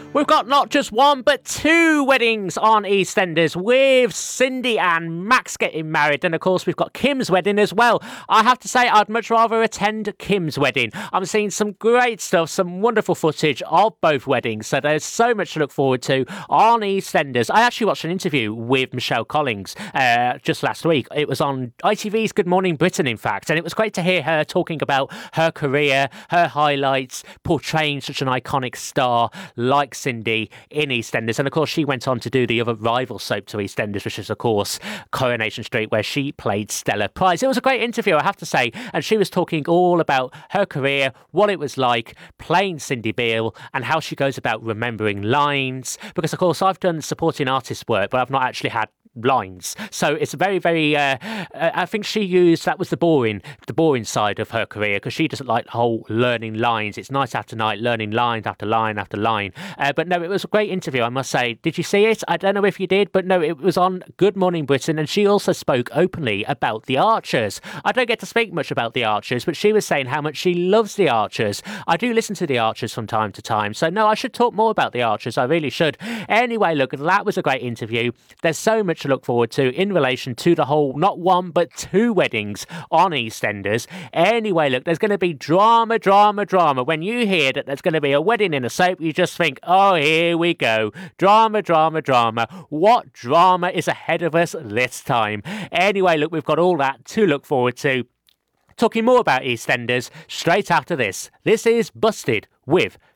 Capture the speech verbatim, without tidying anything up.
We've got not just one, but two weddings on EastEnders, with Cindy and Max getting married. And, of course, we've got Kim's wedding as well. I have to say, I'd much rather attend Kim's wedding. I'm seeing some great stuff, some wonderful footage of both weddings. So there's so much to look forward to on EastEnders. I actually watched an interview with Michelle Collins uh, just last week. It was on I T V's Good Morning Britain, in fact. And it was great to hear her talking about her career, her highlights, portraying such an iconic star like Cindy in EastEnders. And of course she went on to do the other rival soap to EastEnders, which is of course Coronation Street, where she played Stella Price. It was a great interview, I have to say, and she was talking all about her career, what it was like playing Cindy Beale, and how she goes about remembering lines, because of course I've done supporting artist work, but I've not actually had lines, so it's very very uh, I think she used that was the boring the boring side of her career, because she doesn't like the whole learning lines. It's night after night learning line after line after line, uh, but no, it was a great interview, I must say. Did you see it? I don't know if you did, but no, it was on Good Morning Britain, and she also spoke openly about the Archers. I don't get to speak much about the Archers, but she was saying how much she loves the Archers. I do listen to the Archers from time to time, so no, I should talk more about the Archers, I really should. Anyway, look, that was a great interview. There's so much to look forward to in relation to the whole not one but two weddings on EastEnders. Anyway, look, there's going to be drama, drama, drama. When you hear that there's going to be a wedding in a soap, you just think, oh, here we go. Drama, drama, drama. What drama is ahead of us this time? Anyway, look, we've got all that to look forward to. Talking more about EastEnders straight after this. This is Busted with